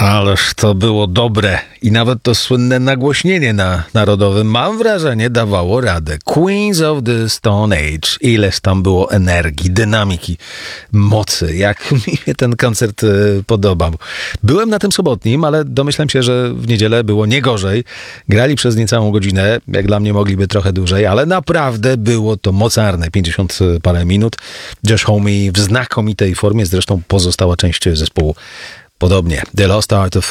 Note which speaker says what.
Speaker 1: Ależ to było dobre i nawet to słynne nagłośnienie na Narodowym, mam wrażenie, dawało radę. Queens of the Stone Age. Ileż tam było energii, dynamiki, mocy. Jak mi się ten koncert podobał. Byłem na tym sobotnim, ale domyślam się, że w niedzielę było nie gorzej. Grali przez niecałą godzinę, jak dla mnie mogliby trochę dłużej, ale naprawdę było to mocarne. 50 parę minut. Josh Homme w znakomitej formie, zresztą pozostała część zespołu podobnie. The Lost Art of